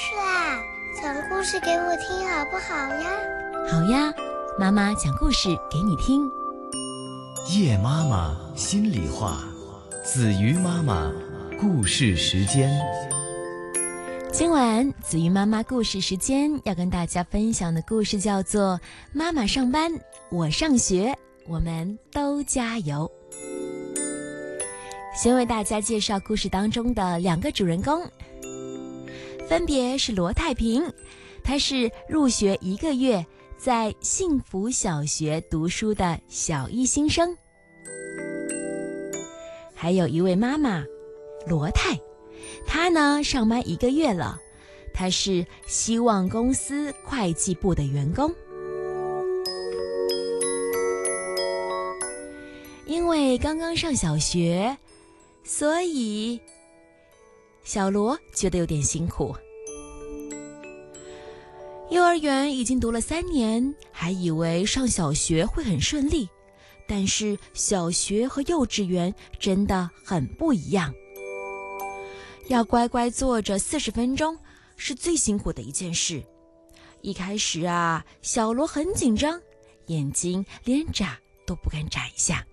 事啦，讲故事给我听好不好呀？ 好呀，妈妈讲故事给你听。 叶妈妈心里话，子瑜妈妈故事时间。 今晚子瑜妈妈故事时间要跟大家分享的故事叫做妈妈上班，我上学，我们都加油。先为大家介绍故事当中的两个主人公，分别是罗太平，她是入学1个月在幸福小学读书的小一新生。还有一位妈妈罗太，她呢上班1个月了，她是希望公司会计部的员工。因为刚刚上小学，所以小罗觉得有点辛苦。幼儿园已经读了3年，还以为上小学会很顺利，但是小学和幼稚园真的很不一样。要乖乖坐着40分钟是最辛苦的一件事。一开始啊，小罗很紧张，眼睛连眨都不敢眨一下。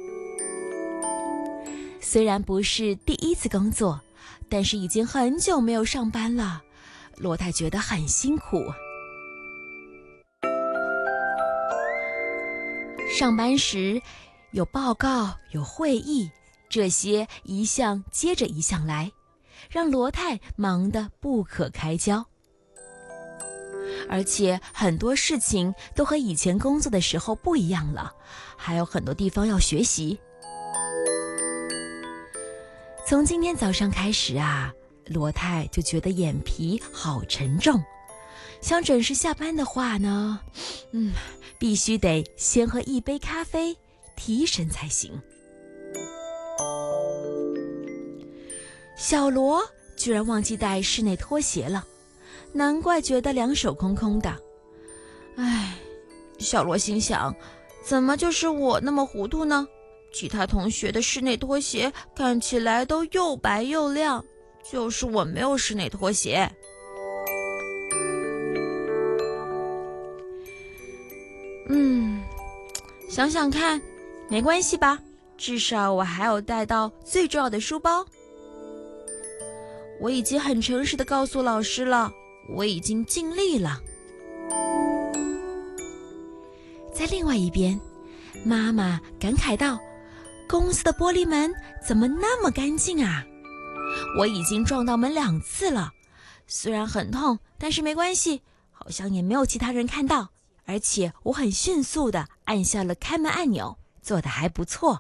虽然不是第一次工作，但是已经很久没有上班了，罗太觉得很辛苦。上班时有报告，有会议，这些一项接着一项来，让罗太忙得不可开交。而且很多事情都和以前工作的时候不一样了，还有很多地方要学习。从今天早上开始啊，罗太就觉得眼皮好沉重，想准时下班的话呢，必须得先喝1杯咖啡提神才行。小罗居然忘记带室内拖鞋了，难怪觉得两手空空的。小罗心想，怎么就是我那么糊涂呢？其他同学的室内拖鞋看起来都又白又亮，就是我没有室内拖鞋。想想看，没关系吧，至少我还有带到最重要的书包。我已经很诚实地告诉老师了，我已经尽力了。在另外一边，妈妈感慨道，公司的玻璃门怎么那么干净啊？我已经撞到门2次了，虽然很痛，但是没关系，好像也没有其他人看到，而且我很迅速地按下了开门按钮，做得还不错。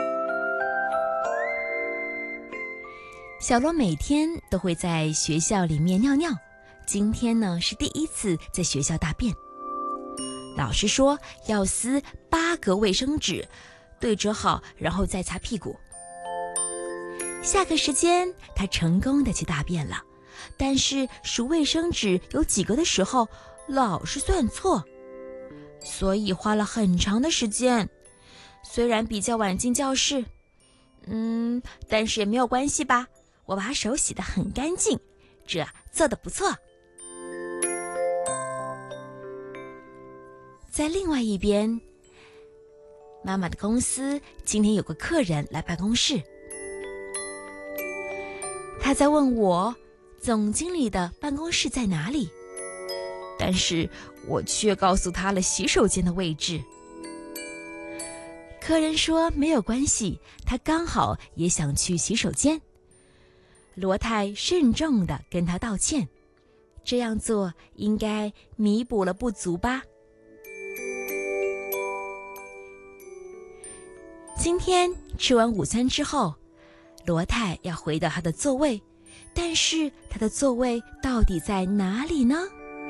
小罗每天都会在学校里面尿尿，今天呢是第1次在学校大便。老师说要撕8格卫生纸，对折好，然后再擦屁股。下课时间，他成功地去大便了，但是数卫生纸有几格的时候，老是算错，所以花了很长的时间。虽然比较晚进教室，但是也没有关系吧，我把手洗得很干净，这做得不错。在另外一边，妈妈的公司今天有个客人来办公室，他在问我总经理的办公室在哪里，但是我却告诉他了洗手间的位置。客人说没有关系，他刚好也想去洗手间。罗太慎重地跟他道歉，这样做应该弥补了不足吧。今天吃完午餐之后，罗太要回到他的座位，但是他的座位到底在哪里呢？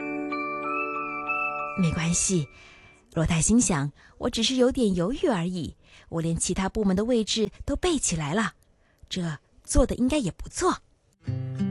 没关系，罗太心想，我只是有点犹豫而已，我连其他部门的位置都背起来了，这做的应该也不错。